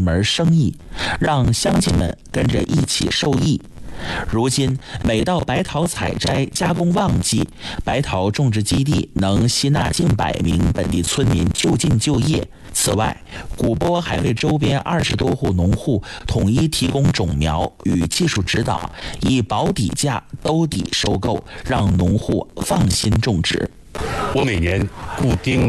门生意，让乡亲们跟着一起受益。如今每到白桃采摘加工旺季，白桃种植基地能吸纳近100名本地村民就近就业。此外，古波还为周边20多户农户统一提供种苗与技术指导，以保底价兜底收购，让农户放心种植。 我每年固定